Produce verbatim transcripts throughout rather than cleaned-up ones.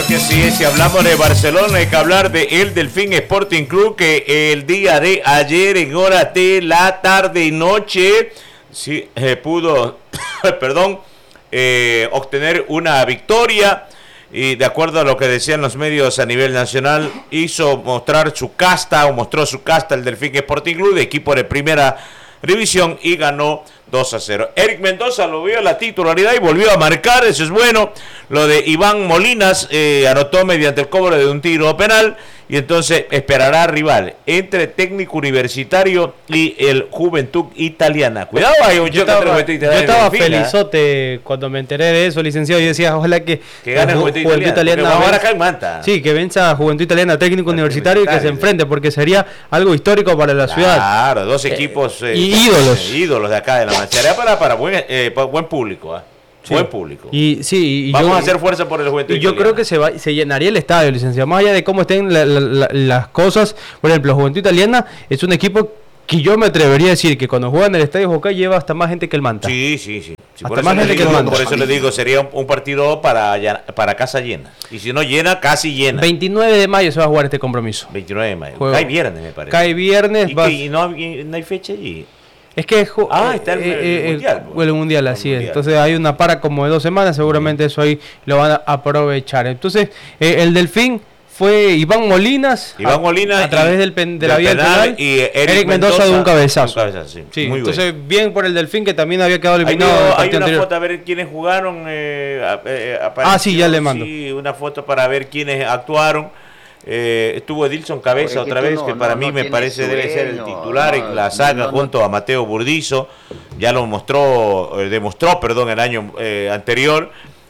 que sí. Si hablamos de Barcelona, hay que hablar de el Delfín Sporting Club, que el día de ayer, en horas de la tarde y noche, sí, eh, pudo, perdón, eh, obtener una victoria. Y de acuerdo a lo que decían los medios a nivel nacional, hizo mostrar su casta, o mostró su casta el Delfín Sporting Club, de equipo de primera división, y ganó dos a cero. Eric Mendoza lo vio a la titularidad y volvió a marcar, eso es bueno. Lo de Iván Molinas eh, anotó mediante el cobro de un tiro penal, y entonces esperará rival entre Técnico Universitario y el Juventud Italiana. Cuidado, hay un yo choque entre Juventud Italiana. Yo estaba y Delfín, felizote ¿eh? cuando me enteré de eso, licenciado. Yo decía, ojalá que, que gane el Juventud, Juventud Italiana. Italiana ahora acá en Manta. Sí, que venza a Juventud Italiana, Técnico Universitario, y que se enfrente, porque sería algo histórico para la ciudad. Claro, dos equipos eh, eh, ídolos. Eh, ídolos de acá de la Mancha. Sería para, para, buen, eh, para buen público, ¿eh? Sí. Buen público. Y sí, y vamos yo, a hacer fuerza por el Juventud y yo Italiana. creo que se va, se llenaría el estadio, licenciado. Más allá de cómo estén la, la, la, las cosas, por ejemplo, Juventud Italiana es un equipo que yo me atrevería a decir que cuando juega en el Estadio Jocay lleva hasta más gente que el Manta. Sí, sí, sí. sí hasta más gente digo, que el Manta. Por eso le digo, sería un, un partido para, para casa llena. Y si no llena, casi llena. veintinueve de mayo se va a jugar este compromiso. veintinueve de mayo. Juego. Cae viernes, me parece. Cae viernes. ¿Y, vas... que, y no, y no hay fecha allí? Es que ah, está el, el, el mundial. El, el mundial, así mundial. es. Entonces hay una para como de dos semanas, seguramente sí. Eso ahí lo van a aprovechar. Entonces, eh, el Delfín fue Iván Molinas. Iván Molinas. A, a través del, pen, de la vía penal. Y Eric, Eric Mendoza, Mendoza de un cabezazo. Un cabezazo sí. Sí, muy entonces, bien. bien por el Delfín, que también había quedado eliminado. Hay, del hay una anterior. foto a ver quiénes jugaron. Eh, eh, ah, sí, ya le mando. Sí, una foto para ver quiénes actuaron. Eh, estuvo Edilson Cabeza otra vez, no, que para no, mí no me parece debe ser el titular no, en la saga no, no, junto a Mateo Burdizo. Ya lo mostró, eh, demostró, perdón, el año eh, anterior,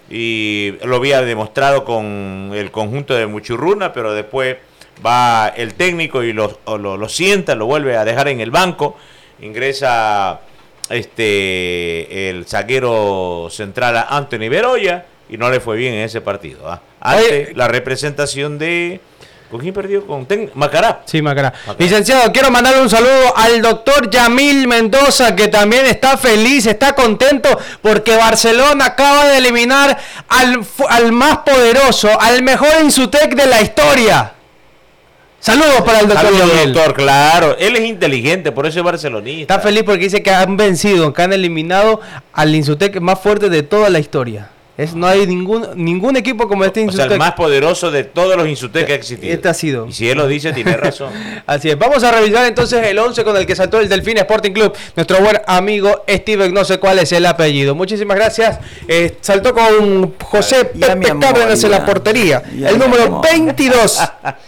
y lo había demostrado con el conjunto de Muchurruna, pero después va el técnico y lo, lo, lo sienta, lo vuelve a dejar en el banco. Ingresa este el zaguero central Anthony Beroya y no le fue bien en ese partido. ¿eh? Ante Oye, la representación de... ¿Con quién perdió? Con Ten... Macará. Sí, Macará. Macará. Licenciado, quiero mandarle un saludo al doctor Yamil Mendoza, que también está feliz, está contento, porque Barcelona acaba de eliminar al, al más poderoso, al mejor Insutec de la historia. Saludos para el doctor Saludos, Yamil. Doctor, claro. Él es inteligente, por eso es barcelonista. Está feliz porque dice que han vencido, que han eliminado al Insutec más fuerte de toda la historia. Es, no hay ningún ningún equipo como este Insutec. O sea, el más poderoso de todos los Insutec que ha existido. Este ha sido. Y si él lo dice, tiene razón. Así es. Vamos a revisar entonces el once con el que saltó el Delfín Sporting Club. Nuestro buen amigo Steven, no sé cuál es el apellido. Muchísimas gracias. Eh, saltó con José Pepe Cárdenas en la portería. Ya, el número veintidós.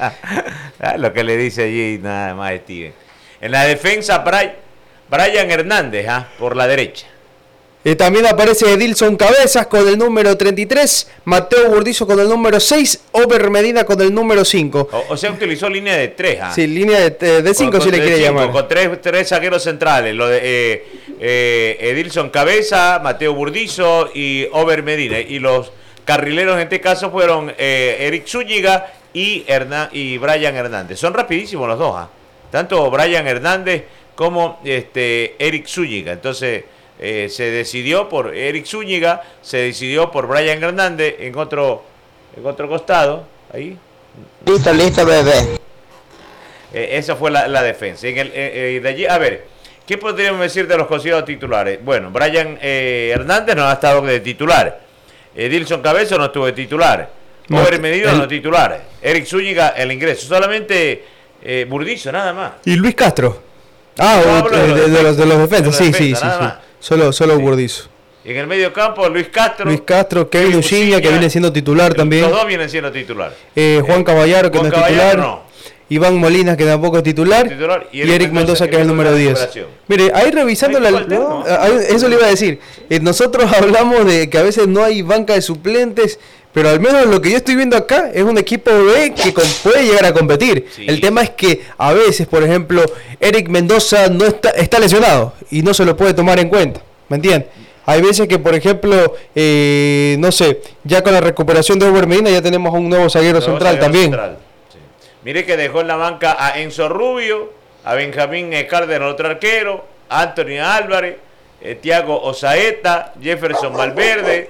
Lo que le dice allí nada más Steven. En la defensa, Brian Hernández, ¿eh? por la derecha. Eh, también aparece Edilson Cabezas con el número treinta y tres, Mateo Burdizo con el número seis, Ober Medina con el número cinco. O, o sea, utilizó línea de tres. ¿ah? Sí, línea de cinco si le quiere cinco, llamar. Con tres, tres zagueros centrales, lo de eh, eh, Edilson Cabeza, Mateo Burdizo y Ober Medina. Y los carrileros en este caso fueron eh, Eric Zúñiga y, Hernán, y Brian Hernández. Son rapidísimos los dos, ¿ah? Tanto Brian Hernández como este Eric Zúñiga. Entonces... Eh, se decidió por Eric Zúñiga, se decidió por Brian Hernández en otro, en otro costado. Ahí. Listo, listo, bebé. Eh, esa fue la, la defensa. En el, eh, eh, de allí, a ver, ¿qué podríamos decir de los considerados titulares? Bueno, Brian eh, Hernández no ha estado de titular. Edilson Cabeza no estuvo de titular. No, Ober Medina el... no titular. Eric Zúñiga el ingreso. Solamente eh, Burdizo, nada más. ¿Y Luis Castro? Ah, no, de, de, de, de los de los defensas, sí, defensa, sí, sí, sí. Solo, solo sí. Burdizo. Y en el medio campo, Luis Castro. Luis Castro, Kevin Uchiña, que viene siendo titular también. Los dos vienen siendo titular. Eh, Juan Caballero, que Juan no es Caballero, titular. No. Iván Molinas, que tampoco es titular. titular y, Eric y Eric Mendoza, Mendoza que es el número diez. Mire, ahí revisando la... ¿no? Eso le iba a decir. Eh, nosotros hablamos de que a veces no hay banca de suplentes, pero al menos lo que yo estoy viendo acá es un equipo B que con, puede llegar a competir. Sí. El tema es que a veces, por ejemplo, Eric Mendoza no está, está lesionado y no se lo puede tomar en cuenta. ¿Me entiendes? Hay veces que, por ejemplo, eh, no sé, ya con la recuperación de Ober Medina ya tenemos un nuevo zaguero nuevo central zaguero también. Central. Sí. Mire que dejó en la banca a Enzo Rubio, a Benjamín Cárdenas, otro arquero, a Anthony Álvarez, eh, Thiago Osaeta, Jefferson Valverde,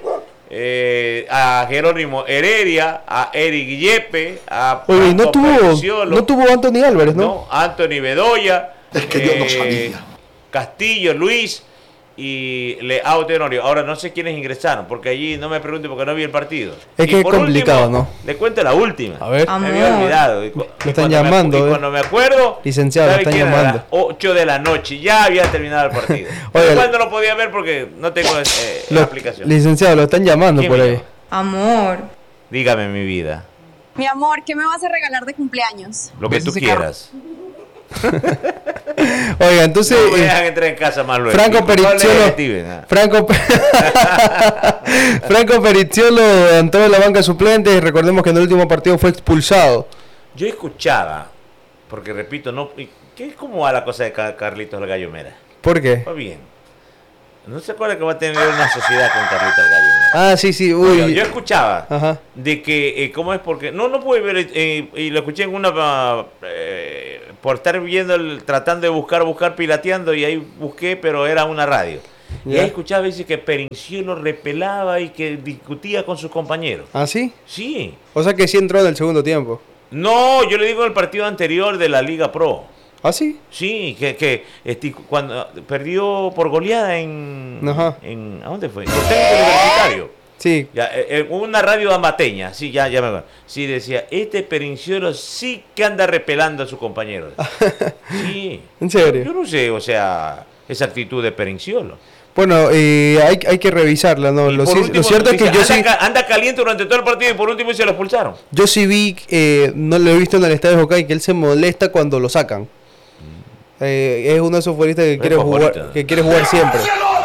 eh, a Jerónimo Heredia, a Eric Yepe, a Oye, no tuvo, no tuvo Anthony Álvarez, ¿no? No, Anthony Bedoya, es que yo no sabía. Castillo, Luis y Leao Tenorio. Ahora no sé quiénes ingresaron, porque allí no me pregunte porque no vi el partido. Es y que es complicado, último, ¿no? Le cuento la última. A ver. Me había olvidado. Y, lo están llamando. Me, eh. y cuando me acuerdo, licenciado, lo están llamando. A las ocho de la noche ya había terminado el partido. Oye, cuando lo podía ver porque no tengo eh, lo, la aplicación. Licenciado, lo están llamando por ahí. Amor. Dígame, mi vida. Mi amor, ¿qué me vas a regalar de cumpleaños? Lo que tú quieras. Oiga, entonces no me dejan entrar en casa más luego. Franco Perizziolo Franco, Franco Perizziolo entró en la banca suplente y recordemos que en el último partido fue expulsado. Yo escuchaba, porque repito, no, ¿qué es como a la cosa de Carlitos el Gallo Mera? ¿Por qué? Va bien. ¿No se acuerda que va a tener una sociedad con Carlitos el Gallo Mera? Ah, sí, sí. Uy. Yo, yo escuchaba Ajá. de que, eh, ¿cómo es? Porque no, no pude ver, eh, y lo escuché en una, eh, por estar viendo, el, tratando de buscar, buscar, pirateando, y ahí busqué, pero era una radio. Yeah. Y ahí escuchaba, dice que Perizziolo repelaba y que discutía con sus compañeros. ¿Ah, sí? Sí. O sea que sí entró en el segundo tiempo. No, yo le digo el partido anterior de la Liga Pro. ¿Ah, sí? Sí, que, que este, cuando perdió por goleada en, Ajá. en ¿a dónde fue? En el técnico universitario. Sí. Ya, eh, una radio ambateña, sí, ya, ya me acuerdo. Sí, decía, este Perizziolo sí que anda repelando a sus compañeros. Sí. ¿En serio? Yo no sé, o sea, esa actitud de Perizziolo. Bueno, eh, hay, hay que revisarla, ¿no? Lo, último, lo cierto es que yo anda, sí... Anda caliente durante todo el partido y por último se lo expulsaron. Yo sí vi, eh, no lo he visto en el estadio de Hokkaido, que él se molesta cuando lo sacan. Eh, es uno de esos futbolistas que quiere jugar, que quiere jugar siempre.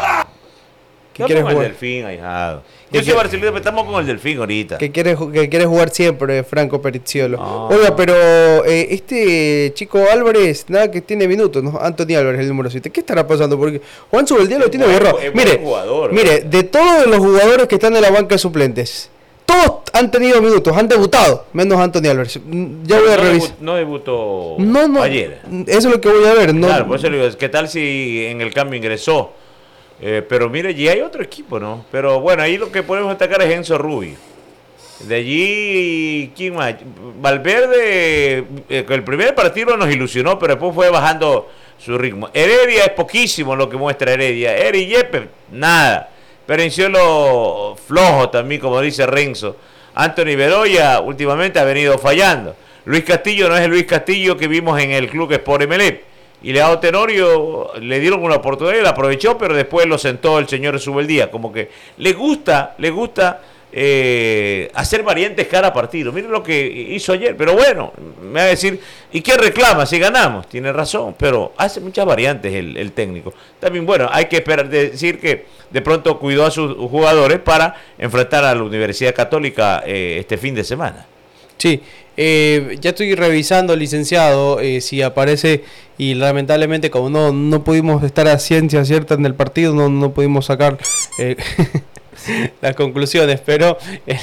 Que no quiere jugar. El Delfín, ahijado. Yo soy Barcelona, pero estamos con el Delfín ahorita. Que quiere, que quiere jugar siempre, Franco Perizziolo. Oh. Oiga, pero eh, este chico Álvarez, nada que tiene minutos, ¿no? Anthony Álvarez, el número siete. ¿Qué estará pasando? Porque Juan Subeldía lo tiene borrado. Mire, jugador, mire, de todos los jugadores que están en la banca de suplentes, todos han tenido minutos, han debutado, menos Anthony Álvarez. Ya voy a no revisar. Debu no debutó no, no, ayer. Eso es lo que voy a ver. No. Claro, por eso le digo, ¿qué tal si en el cambio ingresó? Eh, pero mire, allí hay otro equipo, ¿no? Pero bueno, ahí lo que podemos destacar es Enzo Rubio. De allí, ¿quién más? Valverde, eh, el primer partido nos ilusionó, pero después fue bajando su ritmo. Heredia es poquísimo lo que muestra Heredia. Eri Yepe, nada. Perizziolo flojo también, como dice Renzo. Anthony Bedoya últimamente ha venido fallando. Luis Castillo no es el Luis Castillo que vimos en el Club Sport Emelec. Y Leao Tenorio le dieron una oportunidad y la aprovechó, pero después lo sentó el señor Subeldía. Como que le gusta, le gusta eh, hacer variantes cada partido. Miren lo que hizo ayer. Pero bueno, me va a decir, ¿y qué reclama si ganamos? Tiene razón, pero hace muchas variantes el, el técnico. También, bueno, hay que esperar, decir que de pronto cuidó a sus jugadores para enfrentar a la Universidad Católica eh, este fin de semana. Sí, eh, ya estoy revisando, licenciado, eh, si aparece, y lamentablemente como no, no pudimos estar a ciencia cierta en el partido, no, no pudimos sacar eh, las conclusiones, pero... Eh,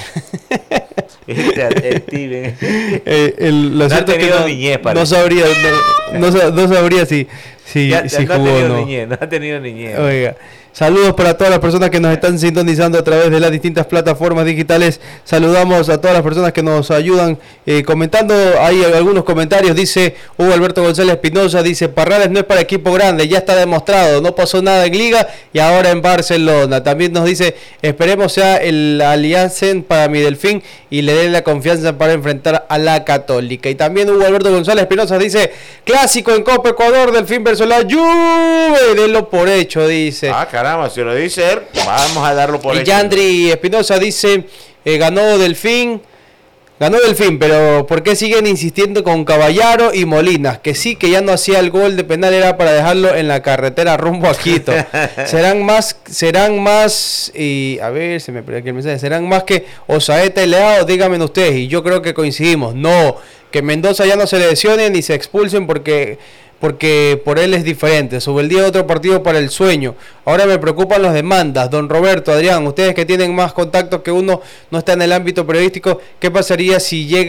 el Steven. Eh, el, lo no ha tenido no, niñez, no sabría, no, no, no sabría si, si, ya, si no jugó ha tenido o no. Niñez, no ha tenido niñez. Oiga. Saludos para todas las personas que nos están sintonizando a través de las distintas plataformas digitales. Saludamos a todas las personas que nos ayudan eh, comentando. Hay algunos comentarios. Dice Hugo Alberto González Espinosa, dice Parrales no es para equipo grande, ya está demostrado, no pasó nada en Liga y ahora en Barcelona. También nos dice, esperemos sea el Alianza para mi Delfín y le den la confianza para enfrentar a la Católica. Y también Hugo Alberto González Espinosa dice, clásico en Copa Ecuador, Delfín versus la Juve, denlo por hecho, dice. Ah, caramba, si lo dice él, vamos a darlo por y hecho. Yandri Espinosa dice, eh, ganó Delfín, ganó Delfín, pero ¿por qué siguen insistiendo con Caballaro y Molinas? Que sí, que ya no hacía el gol de penal, era para dejarlo en la carretera rumbo a Quito. serán más, serán más, y a ver, se me perdió aquí el mensaje, serán más que Osaeta y Leao, díganme ustedes, y yo creo que coincidimos, no, que Mendoza ya no se lesione ni se expulsen porque... porque por él es diferente. Subeldía otro partido para el sueño. Ahora me preocupan las demandas. Don Roberto, Adrián, ustedes que tienen más contactos que uno, no está en el ámbito periodístico, ¿qué pasaría si llega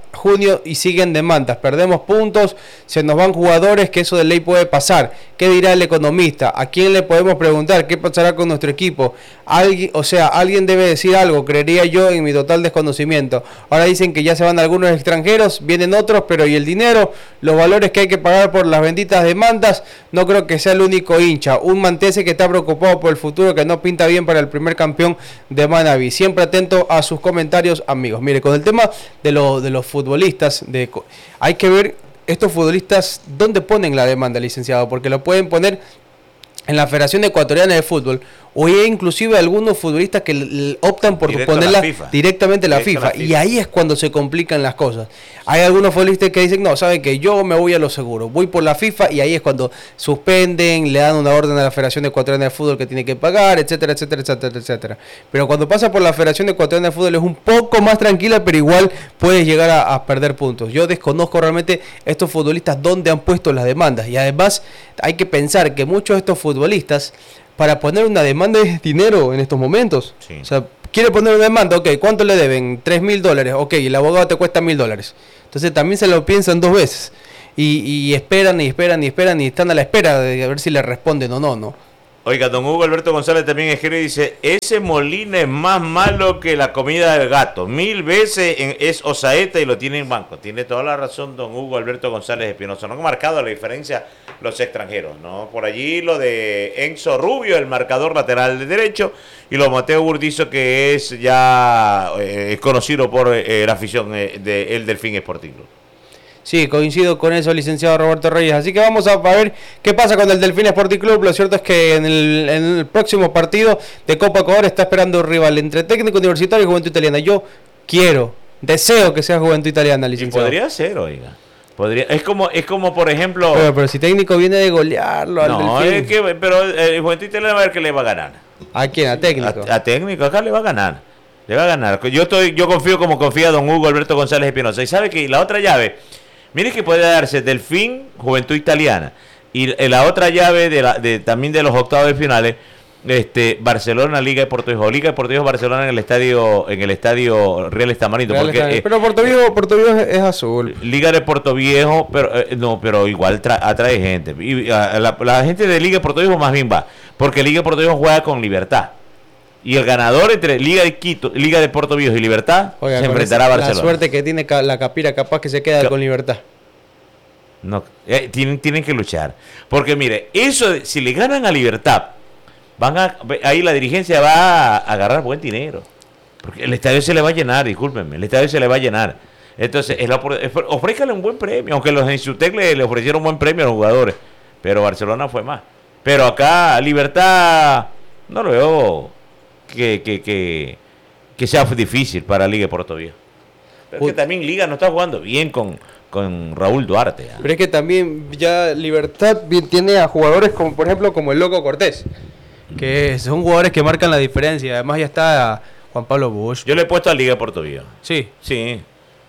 junio y siguen demandas, perdemos puntos, se nos van jugadores, que eso de ley puede pasar. ¿Qué dirá el economista? ¿A quién le podemos preguntar? ¿Qué pasará con nuestro equipo? Alguien, o sea, alguien debe decir algo, creería yo, en mi total desconocimiento. Ahora dicen que ya se van algunos extranjeros, vienen otros, pero ¿y el dinero? Los valores que hay que pagar por las benditas demandas, no creo que sea el único hincha. Un mantese que está preocupado por el futuro, que no pinta bien para el primer campeón de Manaví. Siempre atento a sus comentarios, amigos. Mire, con el tema de, lo, de los futbolistas, de, hay que ver estos futbolistas dónde ponen la demanda, licenciado, porque lo pueden poner en la Federación Ecuatoriana de Fútbol, o hay inclusive algunos futbolistas que l- l- optan por Directo ponerla la directamente a la, FIFA, la FIFA, y ahí es cuando se complican las cosas. Hay algunos futbolistas que dicen, no, saben que yo me voy a lo seguro, voy por la FIFA, y ahí es cuando suspenden, le dan una orden a la Federación Ecuatoriana de Fútbol que tiene que pagar, etcétera, etcétera, etcétera, etcétera. Pero cuando pasa por la Federación Ecuatoriana de Fútbol es un poco más tranquila, pero igual puedes llegar a, a perder puntos. Yo desconozco realmente estos futbolistas dónde han puesto las demandas, y además hay que pensar que muchos de estos futbolistas, para poner una demanda es dinero en estos momentos. Sí. O sea, quiere poner una demanda, ok, ¿cuánto le deben? Tres mil dólares, ok, el abogado te cuesta mil dólares. Entonces también se lo piensan dos veces. Y, y esperan y esperan y esperan y están a la espera de ver si le responden o no, ¿no? Oiga, don Hugo Alberto González también escribe y dice, ese Molina es más malo que la comida del gato. Mil veces en, es osaeta y lo tiene en banco. Tiene toda la razón don Hugo Alberto González Espinosa. No han marcado la diferencia los extranjeros, ¿no? Por allí lo de Enzo Rubio, el marcador lateral de derecho, y lo Mateo Burdizo, que es ya eh, conocido por eh, la afición eh, del Delfín Sporting Club. Sí, coincido con eso, licenciado Roberto Reyes. Así que vamos a ver qué pasa con el Delfín Sporting Club. Lo cierto es que en el, en el próximo partido de Copa Ecuador está esperando un rival entre Técnico Universitario y Juventud Italiana. Yo quiero, deseo que sea Juventud Italiana, licenciado. Y podría ser, oiga. Podría, es como, es como por ejemplo. Pero, pero si Técnico viene de golearlo al no, Delfín. Es que, pero el Juventud Italiana va a ver que le va a ganar. ¿A quién? ¿A Técnico? A, a Técnico, acá le va a ganar. Le va a ganar. Yo estoy, yo confío como confía don Hugo Alberto González Espinosa. Y sabe que la otra llave. Mire que puede darse Delfín, Juventud Italiana. Y la otra llave de la, de, también de los octavos de finales, este, Barcelona, Liga de Puerto Viejo. Liga de Puerto Viejo, Barcelona en el estadio, en el estadio Real Estamarindo. Real porque, está, eh, pero Puerto Viejo, Puerto Viejo es, es azul. Liga de Puerto Viejo, pero eh, no, pero igual tra, atrae gente. Y, a, la, la gente de Liga de Puerto Viejo más bien va, porque Liga de Puerto Viejo juega con Libertad. Y el ganador entre Liga de Quito, Liga de Puerto Viejo y Libertad Oiga, se enfrentará a Barcelona. La suerte que tiene la Capira, capaz que se queda con Libertad. No, eh, tienen, tienen que luchar. Porque mire, eso, si le ganan a Libertad, van a, ahí la dirigencia va a agarrar buen dinero. Porque el estadio se le va a llenar, discúlpenme, el estadio se le va a llenar. Entonces, es la, ofrézcale un buen premio, aunque los en Insutec le, le ofrecieron un buen premio a los jugadores. Pero Barcelona fue más. Pero acá, Libertad, no lo veo que, que, que, que sea difícil para Liga de Puerto Viejo. Pero es que también Liga no está jugando bien con... con Raúl Duarte. ¿eh? Pero es que también ya Libertad tiene a jugadores como por ejemplo como el Loco Cortés, que son jugadores que marcan la diferencia. Además ya está Juan Pablo Bush. Yo le he puesto a Liga de Puerto Viejo. Sí. Sí.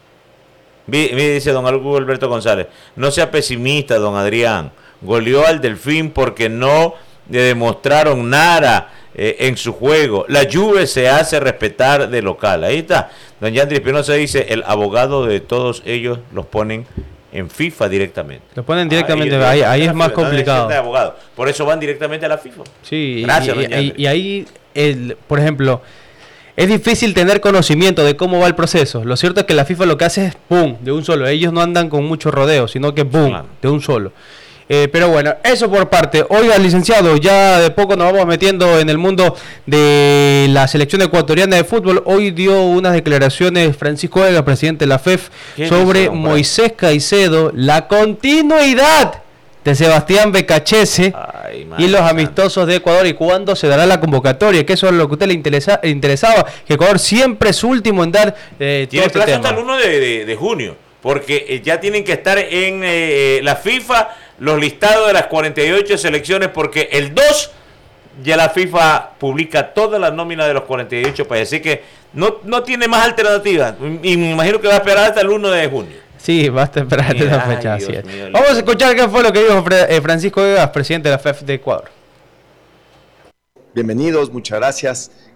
Me dice don Alberto González, no sea pesimista, don Adrián. Goleó al Delfín porque no le demostraron nada eh, en su juego. La Juve se hace respetar de local. Ahí está. Don Yandri Espinosa dice, el abogado de todos ellos los ponen en FIFA directamente. Los ponen directamente, ah, ahí, ahí es más complicado. De abogado. Por eso van directamente a la FIFA. Sí, gracias. Y, y, y ahí, el, por ejemplo, es difícil tener conocimiento de cómo va el proceso. Lo cierto es que la FIFA lo que hace es pum, de un solo. Ellos no andan con mucho rodeo, sino que pum, claro, de un solo. Eh, pero bueno, eso por parte. Oiga, licenciado, ya de poco nos vamos metiendo en el mundo de la selección ecuatoriana de fútbol. Hoy dio unas declaraciones Francisco Vega, presidente de la F E F, sobre dice, Moisés Caicedo, la continuidad de Sebastián Becachese Ay, y los amistosos de Ecuador, y cuándo se dará la convocatoria, que eso es lo que a usted le interesa, interesaba, que Ecuador siempre es último en dar eh, Tiene todo este plazo hasta el uno de, de, de junio, porque eh, ya tienen que estar en eh, la FIFA los listados de las cuarenta y ocho selecciones, porque el dos ya la FIFA publica todas las nóminas de los cuarenta y ocho países, así que no, no tiene más alternativas, y me imagino que va a esperar hasta el uno de junio. Sí, basta esperar esa fecha. Así es. Mío, vamos a escuchar qué fue lo que dijo Francisco Vegas, presidente de la F E F de Ecuador. Bienvenidos, muchas gracias.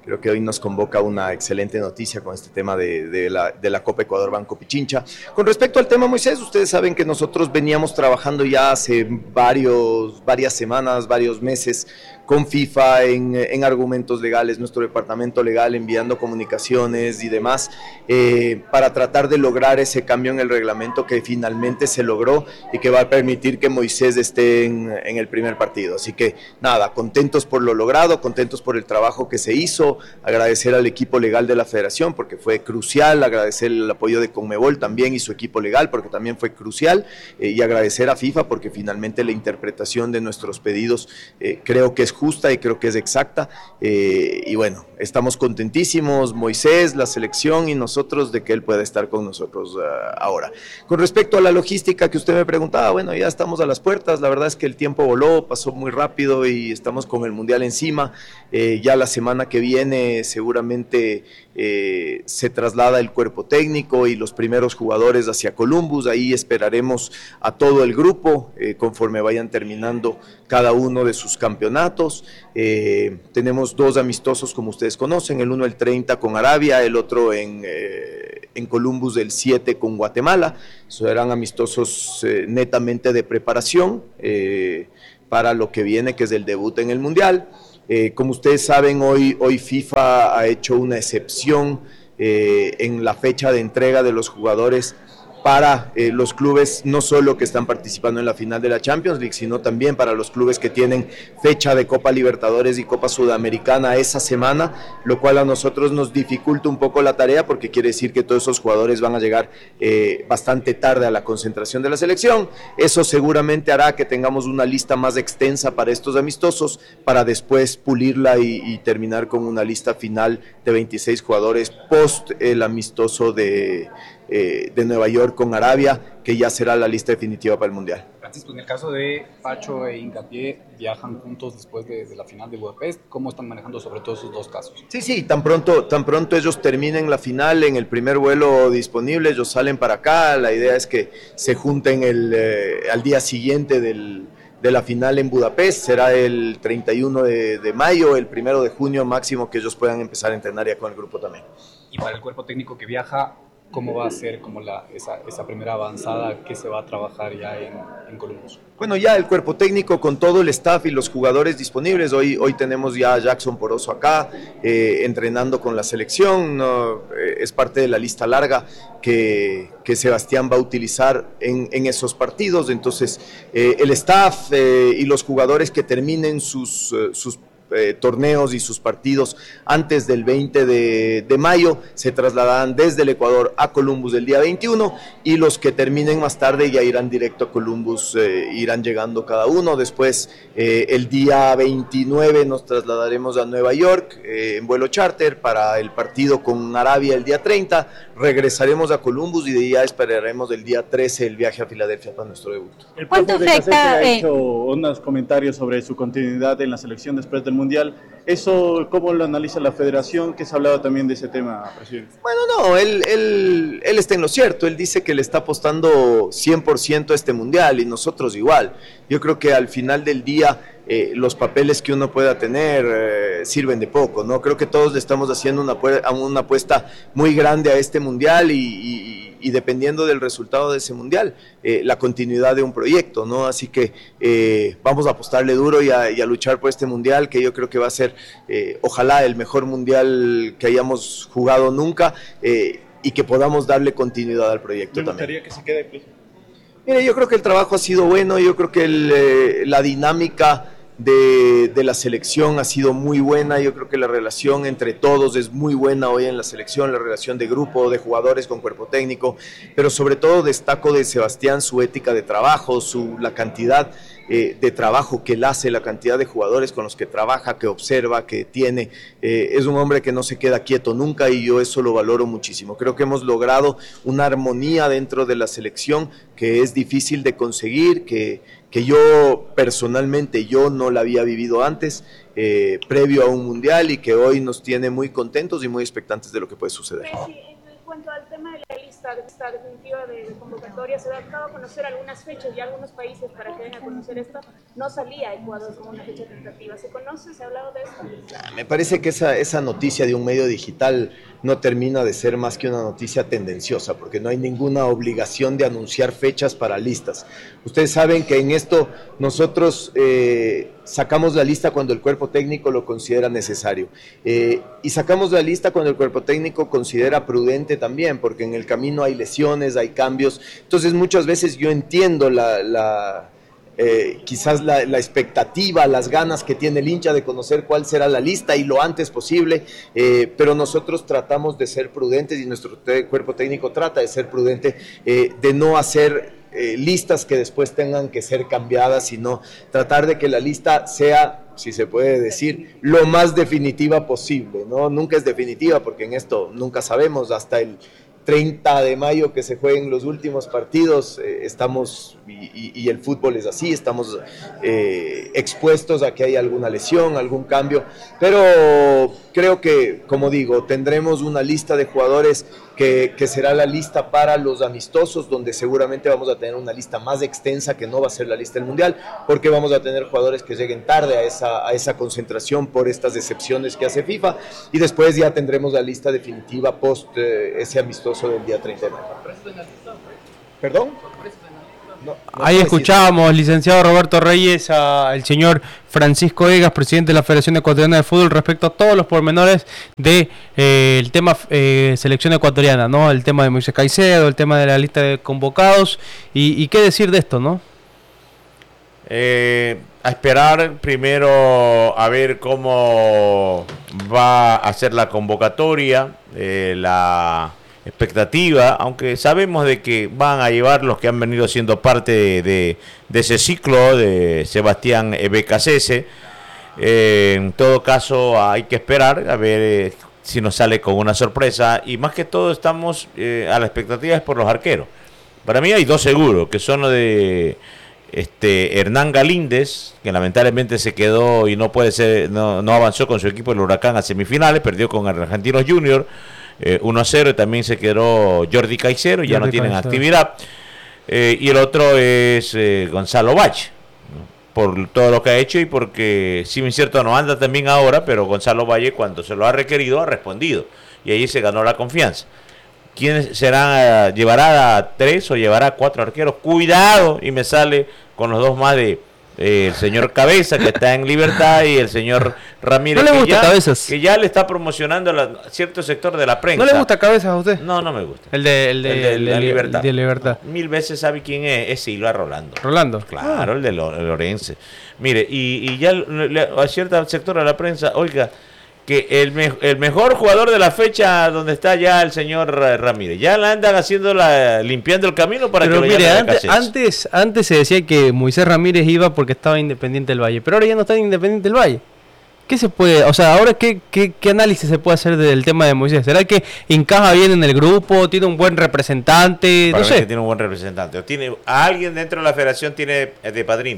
Creo que hoy nos convoca una excelente noticia con este tema de, de, la, de la Copa Ecuador Banco Pichincha. Con respecto al tema Moisés, ustedes saben que nosotros veníamos trabajando ya hace varios, varias semanas, varios meses con FIFA en, en argumentos legales, nuestro departamento legal enviando comunicaciones y demás eh, para tratar de lograr ese cambio en el reglamento que finalmente se logró y que va a permitir que Moisés esté en, en el primer partido. Así que nada, contentos por lo logrado, contentos por el trabajo que se hizo, agradecer al equipo legal de la federación porque fue crucial, agradecer el apoyo de Conmebol también y su equipo legal porque también fue crucial eh, y agradecer a FIFA porque finalmente la interpretación de nuestros pedidos eh, creo que es justa y creo que es exacta eh, y bueno, estamos contentísimos, Moisés, la selección y nosotros de que él pueda estar con nosotros uh, ahora. Con respecto a la logística que usted me preguntaba, bueno, ya estamos a las puertas, la verdad es que el tiempo voló, pasó muy rápido y estamos con el Mundial encima, eh, ya la semana que viene seguramente eh, se traslada el cuerpo técnico y los primeros jugadores hacia Columbus, ahí esperaremos a todo el grupo eh, conforme vayan terminando cada uno de sus campeonatos. Eh, tenemos dos amistosos como ustedes conocen, el uno el treinta con Arabia, el otro en, eh, en Columbus el siete con Guatemala. Serán amistosos eh, netamente de preparación eh, para lo que viene, que es el debut en el Mundial. Eh, como ustedes saben, hoy, hoy FIFA ha hecho una excepción eh, en la fecha de entrega de los jugadores para eh, los clubes no solo que están participando en la final de la Champions League, sino también para los clubes que tienen fecha de Copa Libertadores y Copa Sudamericana esa semana, lo cual a nosotros nos dificulta un poco la tarea porque quiere decir que todos esos jugadores van a llegar eh, bastante tarde a la concentración de la selección. Eso seguramente hará que tengamos una lista más extensa para estos amistosos, para después pulirla y, y terminar con una lista final de veintiséis jugadores post el amistoso de... Eh, de Nueva York con Arabia, que ya será la lista definitiva para el Mundial. Francisco, en el caso de Pacho e Hincapié, viajan juntos después de, de la final de Budapest, ¿cómo están manejando sobre todo esos dos casos? Sí, sí, tan pronto, tan pronto ellos terminen la final en el primer vuelo disponible, ellos salen para acá, la idea es que se junten el, eh, al día siguiente del, de la final en Budapest, será el treinta y uno de, de mayo, el primero de junio máximo que ellos puedan empezar a entrenar ya con el grupo también. Y para el cuerpo técnico que viaja, ¿cómo va a ser como la, esa, esa primera avanzada que se va a trabajar ya en, en Columbus? Bueno, ya el cuerpo técnico con todo el staff y los jugadores disponibles. Hoy, hoy tenemos ya a Jackson Poroso acá, eh, entrenando con la selección. ¿no? Eh, es parte de la lista larga que, que Sebastián va a utilizar en, en esos partidos. Entonces, eh, el staff eh, y los jugadores que terminen sus, eh, sus Eh, torneos y sus partidos antes del veinte de, de mayo se trasladarán desde el Ecuador a Columbus el día veintiuno y los que terminen más tarde ya irán directo a Columbus, eh, irán llegando cada uno. Después eh, el día veintinueve nos trasladaremos a Nueva York eh, en vuelo charter para el partido con Arabia el día treinta, regresaremos a Columbus y de ahí ya esperaremos el día trece el viaje a Filadelfia para nuestro debut. El ¿Cuánto afecta? Ha hecho unos comentarios sobre su continuidad en la selección después del Mundial. ¿Eso cómo lo analiza la federación? ¿Qué se ha hablado también de ese tema, presidente? Bueno, no, él, él, él está en lo cierto. Él dice que le está apostando cien por ciento a este Mundial y nosotros igual. Yo creo que al final del día eh, los papeles que uno pueda tener eh, sirven de poco, ¿no? Creo que todos le estamos haciendo una, una apuesta muy grande a este Mundial y, y, y dependiendo del resultado de ese Mundial, eh, la continuidad de un proyecto, ¿no? Así que eh, vamos a apostarle duro y a, y a luchar por este Mundial, que yo creo que va a ser, eh, ojalá, el mejor Mundial que hayamos jugado nunca eh, y que podamos darle continuidad al proyecto también. Me gustaría que se quede, please. Mire, yo creo que el trabajo ha sido bueno, yo creo que el, eh, la dinámica de, de la selección ha sido muy buena, yo creo que la relación entre todos es muy buena hoy en la selección, la relación de grupo, de jugadores con cuerpo técnico, pero sobre todo destaco de Sebastián su ética de trabajo, su, la cantidad eh, de trabajo que él hace, la cantidad de jugadores con los que trabaja, que observa, que tiene, eh, es un hombre que no se queda quieto nunca y yo eso lo valoro muchísimo. Creo que hemos logrado una armonía dentro de la selección que es difícil de conseguir, que, que yo personalmente yo no la había vivido antes, eh, previo a un mundial y que hoy nos tiene muy contentos y muy expectantes de lo que puede suceder. cuanto al tema de la lista, lista definitiva de, de convocatoria, se ha dado a conocer algunas fechas y algunos países para que den a conocer esto. No salía Ecuador como una fecha tentativa. ¿Se conoce? ¿Se ha hablado de esto? Me parece que esa, esa noticia de un medio digital no termina de ser más que una noticia tendenciosa, porque no hay ninguna obligación de anunciar fechas para listas. Ustedes saben que en esto nosotros eh, sacamos la lista cuando el cuerpo técnico lo considera necesario, eh, y sacamos la lista cuando el cuerpo técnico considera prudente también, porque en el camino hay lesiones, hay cambios. Entonces muchas veces yo entiendo la... la Eh, quizás la, la expectativa, las ganas que tiene el hincha de conocer cuál será la lista y lo antes posible, eh, pero nosotros tratamos de ser prudentes y nuestro te- cuerpo técnico trata de ser prudente, eh, de no hacer eh, listas que después tengan que ser cambiadas, sino tratar de que la lista sea, si se puede decir, lo más definitiva posible, ¿no? Nunca es definitiva porque en esto nunca sabemos, hasta el treinta de mayo que se jueguen los últimos partidos, eh, estamos, y, y, y el fútbol es así, estamos eh, expuestos a que haya alguna lesión, algún cambio, pero creo que, como digo, tendremos una lista de jugadores que, que será la lista para los amistosos, donde seguramente vamos a tener una lista más extensa que no va a ser la lista del Mundial, porque vamos a tener jugadores que lleguen tarde a esa, a esa concentración por estas excepciones que hace FIFA, y después ya tendremos la lista definitiva post eh, ese amistoso del día treinta de mayo. ¿Perdón? No, no Ahí escuchábamos, licenciado Roberto Reyes, al señor Francisco Egas, presidente de la Federación Ecuatoriana de Fútbol, respecto a todos los pormenores del de, eh, el tema eh, selección ecuatoriana, ¿no? El tema de Moisés Caicedo, el tema de la lista de convocados, y, y qué decir de esto, ¿no? Eh, a esperar primero a ver cómo va a ser la convocatoria, eh, la expectativa, aunque sabemos de que van a llevar los que han venido siendo parte de, de, de ese ciclo, de Sebastián Becasese. Eh, en todo caso hay que esperar a ver eh, si nos sale con una sorpresa, y más que todo estamos eh, a la expectativa es por los arqueros. Para mí hay dos seguros, que son los de este Hernán Galíndez, que lamentablemente se quedó y no puede ser, no, no avanzó con su equipo el Huracán a semifinales, perdió con el Argentinos Junior eh, uno a cero, y también se quedó Jordi Caicedo, ya Jordi no tienen Caicedo. actividad, eh, y el otro es eh, Gonzalo Bach, ¿no? Por todo lo que ha hecho y porque, si bien es cierto, no anda también ahora, pero Gonzalo Valle, cuando se lo ha requerido, ha respondido, y ahí se ganó la confianza. ¿Quién será? ¿Llevará a tres o llevará a cuatro arqueros? Cuidado, y me sale con los dos más de eh, el señor Cabeza, que está en libertad, y el señor Ramírez, ¿no le gusta que, ya, Cabezas? que ya le está promocionando a cierto sector de la prensa. ¿No le gusta Cabezas a usted? No, no me gusta. El de, el de, el de, el de, la el libertad. de libertad. No, mil veces sabe quién es, es Silva Rolando. Rolando. Claro, ah. el de Lorense. Mire, y, y ya le, a cierto sector de la prensa, oiga, que el, me, el mejor jugador de la fecha, donde está ya el señor Ramírez, ya la andan haciendo la, limpiando el camino para pero que lo mire, llamen antes, antes, antes se decía que Moisés Ramírez iba porque estaba en Independiente del Valle, pero ahora ya no está en Independiente del Valle. ¿Qué se puede, o sea, ahora qué, qué, qué análisis se puede hacer del tema de Moisés? ¿Será que encaja bien en el grupo, tiene un buen representante? Para no sé. Que tiene un buen representante, o tiene a alguien dentro de la federación tiene de padrino.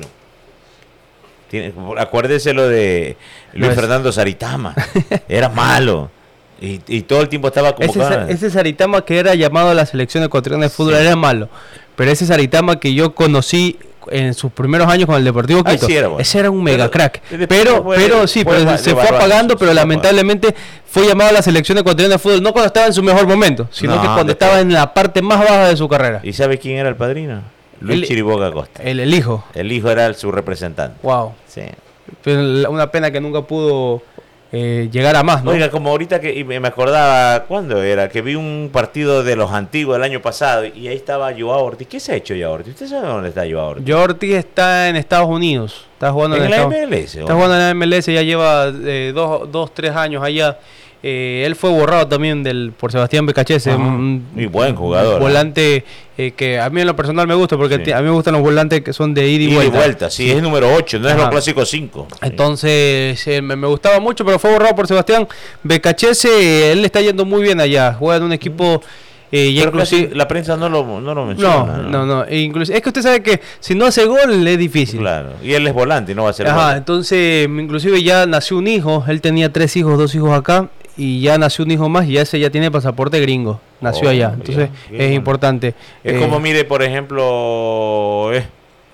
Tiene, acuérdese lo de Luis no es... Fernando Saritama, era malo y, y todo el tiempo estaba convocado. Ese, ese Saritama que era llamado a la selección ecuatoriana de fútbol, sí, era malo, pero ese Saritama que yo conocí en sus primeros años con el Deportivo Quito, sí era bueno. Ese era un mega crack, pero, pero, fue, pero sí, fue, pero se fue apagando, pero lamentablemente fue llamado a la selección ecuatoriana de fútbol no cuando estaba en su mejor momento, sino no, que cuando estaba todo. en la parte más baja de su carrera. ¿Y sabe quién era el padrino? Luis el, Chiriboga Costa. El, el hijo. El hijo era el, su representante. Wow. Sí. Pero una pena que nunca pudo eh, llegar a más, ¿no? Oiga, como ahorita que me acordaba, ¿cuándo era? Que vi un partido de los antiguos del año pasado y ahí estaba Joao Ortiz. ¿Qué se ha hecho Joao Ortiz? ¿Usted sabe dónde está Joao Ortiz? Joao Ortiz está en Estados Unidos. Está jugando en, en la Estados... M L S. Está jugando en la M L S, ya lleva eh, dos, dos, tres años allá. Eh, él fue borrado también del por Sebastián Becasese, un muy buen jugador, volante eh, que a mí en lo personal me gusta porque sí. a mí me gustan los volantes que son de ida y vuelta. Ida y vuelta, sí, sí, es el número ocho, no Ajá. es los clásicos cinco. Entonces eh, me, me gustaba mucho, pero fue borrado por Sebastián Becasese. Él le está yendo muy bien allá, juega en un equipo. Eh, pero inclusive la prensa no lo, no lo menciona. No, no, no. no. E inclusive, es que usted sabe que si no hace gol es difícil. Claro, y él es volante y no va a ser Ajá, gol. Entonces, inclusive ya nació un hijo, él tenía tres hijos, dos hijos acá. y ya nació un hijo más y ese ya tiene pasaporte gringo, nació oh, allá, entonces bien, bien, es bueno. importante. Es eh, como mire, por ejemplo, eh,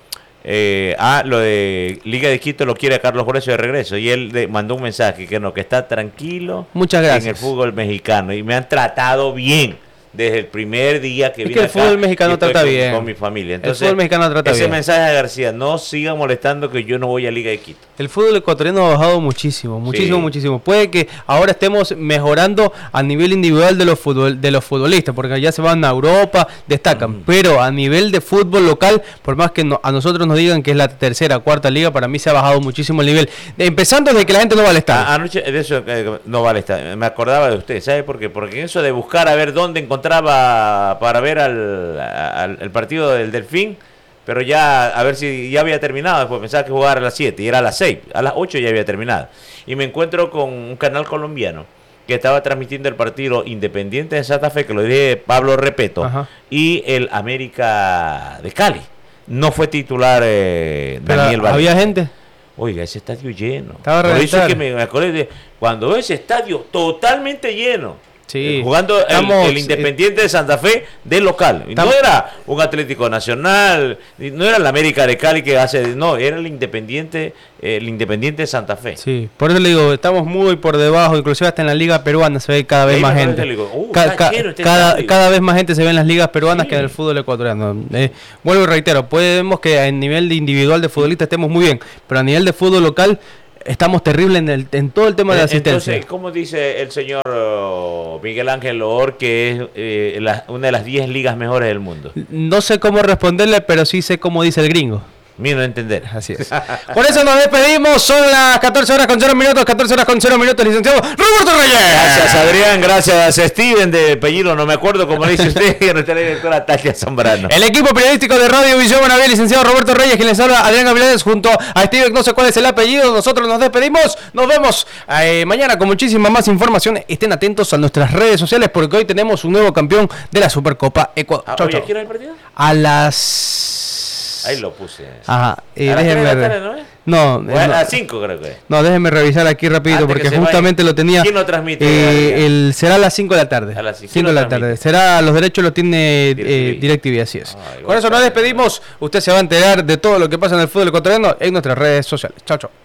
eh, ah, lo de Liga de Quito lo quiere a Carlos Grueso de regreso y él de, mandó un mensaje que no, que está tranquilo muchas gracias. en el fútbol mexicano y me han tratado bien. Desde el primer día que es vine que el acá fútbol mexicano trata con, bien. con mi familia. Entonces, el fútbol mexicano trata ese bien. mensaje a García, no siga molestando que yo no voy a Liga de Quito. El fútbol ecuatoriano ha bajado muchísimo, muchísimo, sí. muchísimo. Puede que ahora estemos mejorando a nivel individual de los futbol, de los futbolistas, porque ya se van a Europa, destacan. Mm. Pero a nivel de fútbol local, por más que no, a nosotros nos digan que es la tercera, cuarta liga, para mí se ha bajado muchísimo el nivel. Empezando desde que la gente no va al estadio. A, anoche, de eso eh, no va al estadio. Me acordaba de usted, ¿sabe por qué? Porque eso de buscar a ver dónde encontraba para ver al, al el partido del Delfín, pero ya a ver si ya había terminado, después pensaba que jugaba a las siete y era a las seis, a las ocho ya había terminado. Y me encuentro con un canal colombiano que estaba transmitiendo el partido Independiente de Santa Fe, que lo dije Pablo Repeto, ajá, y el América de Cali. No fue titular eh, Daniel Valdés. ¿Había gente? Oiga, ese estadio lleno. Estaba Por eso es que me, me acordé de cuando veo ese estadio totalmente lleno. Sí, jugando estamos, el, el Independiente de Santa Fe de local. No era un Atlético Nacional, no era el América de Cali que hace, no, era el Independiente, el Independiente de Santa Fe. Sí, por eso le digo, estamos muy por debajo, inclusive hasta en la liga peruana se ve cada vez más gente. Digo, uh, ca ca este cada, cada vez más gente se ve en las ligas peruanas, sí, que en el fútbol ecuatoriano. Eh, vuelvo y reitero, podemos que a nivel de individual de futbolista estemos muy bien, pero a nivel de fútbol local estamos terribles en, el, en todo el tema de la asistencia. Entonces, ¿cómo dice el señor uh, Miguel Ángel Loor que es eh, la, una de las diez ligas mejores del mundo? No sé cómo responderle, pero sí sé cómo dice el gringo. Mío no entender. Así es. Por eso nos despedimos. Son las catorce horas con cero minutos. catorce horas con cero minutos, licenciado Roberto Reyes. Gracias, Adrián. Gracias, Steven de Pellilo. No me acuerdo cómo dice usted. Y nuestra directora Talia Zambrano. El equipo periodístico de Radio Visión Manaví, licenciado Roberto Reyes, quien les habla, Adrián Gavilanes, junto a Steven. No sé cuál es el apellido. Nosotros nos despedimos. Nos vemos eh, mañana con muchísimas más informaciones. Estén atentos a nuestras redes sociales porque hoy tenemos un nuevo campeón de la Supercopa Ecuador. Ah, chau, chau. chau. ¿Quién es el partido? A las... Ahí lo puse. Ajá. Eh, ¿A déjenme las ver. ¿no es? No, no. A las cinco creo que es. No, déjenme revisar aquí rápido Antes porque justamente lo tenía. ¿Quién lo transmite? Eh, el, será a las cinco de la tarde. A las cinco de la tarde. Será, los derechos los tiene DirecTV, eh, DirecTV, así es. Ay, con eso nos despedimos. Usted se va a enterar de todo lo que pasa en el fútbol ecuatoriano en nuestras redes sociales. Chao, chao.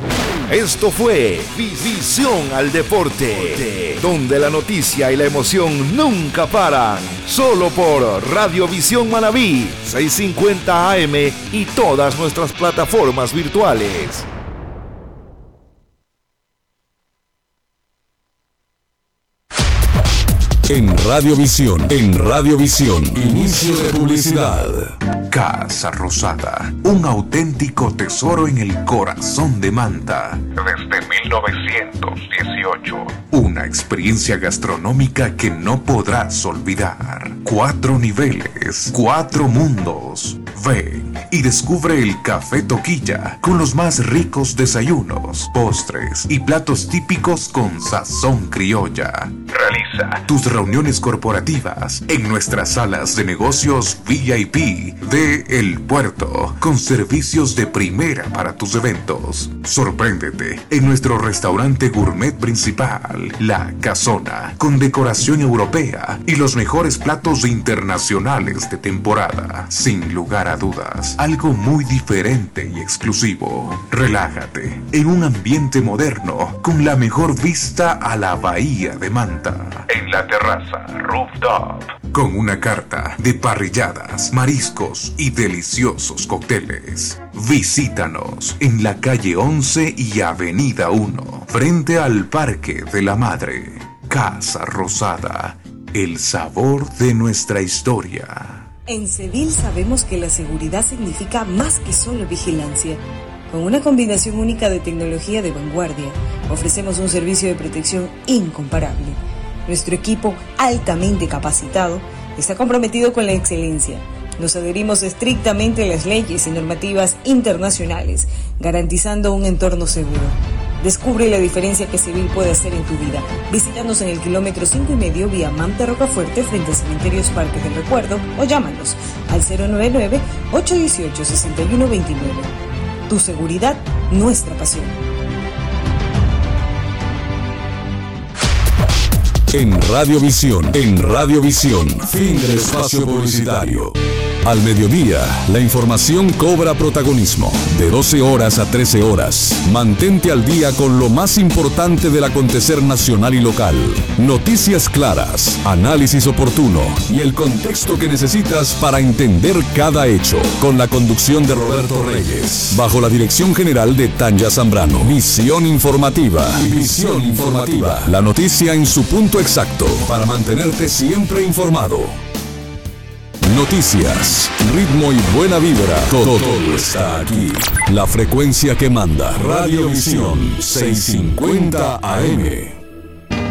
Esto fue Visión al Deporte, donde la noticia y la emoción nunca paran. Solo por Radio Visión Manaví, seiscientos cincuenta A M y todas nuestras plataformas virtuales. En Radiovisión, en Radiovisión, inicio de publicidad. Casa Rosada, un auténtico tesoro en el corazón de Manta. Desde mil novecientos dieciocho. Una experiencia gastronómica que no podrás olvidar. Cuatro niveles, cuatro mundos. Ven y descubre el Café Toquilla con los más ricos desayunos, postres y platos típicos con sazón criolla. Realiza tus reuniones corporativas en nuestras salas de negocios V I P de El Puerto, con servicios de primera para tus eventos. Sorpréndete en nuestro restaurante gourmet principal, La Casona, con decoración europea y los mejores platos internacionales de temporada. Sin lugar a dudas, algo muy diferente y exclusivo. Relájate en un ambiente moderno con la mejor vista a la bahía de Manta. En la terraza Rooftop, con una carta de parrilladas, mariscos y deliciosos cócteles. Visítanos en la calle once y avenida uno, frente al Parque de la Madre. Casa Rosada, el sabor de nuestra historia. En Cedil sabemos que la seguridad significa más que solo vigilancia. Con una combinación única de tecnología de vanguardia, ofrecemos un servicio de protección incomparable. Nuestro equipo, altamente capacitado, está comprometido con la excelencia. Nos adherimos estrictamente a las leyes y normativas internacionales, garantizando un entorno seguro. Descubre la diferencia que Cedil puede hacer en tu vida. Visítanos en el kilómetro cinco y medio vía Manta Rocafuerte frente a Cementerios Parques del Recuerdo o llámanos al cero nueve nueve, ocho uno ocho, seis uno dos nueve. Tu seguridad, nuestra pasión. En Radiovisión, en Radiovisión, fin del espacio publicitario. Al mediodía, la información cobra protagonismo. De doce horas a trece horas, mantente al día con lo más importante del acontecer nacional y local. Noticias claras, análisis oportuno y el contexto que necesitas para entender cada hecho. Con la conducción de Roberto Reyes, bajo la dirección general de Tanya Zambrano. Visión informativa. Visión informativa. La noticia en su punto exacto para mantenerte siempre informado. Noticias, ritmo y buena vibra. Todo, todo está aquí. La frecuencia que manda. Radiovisión seiscientos cincuenta A M.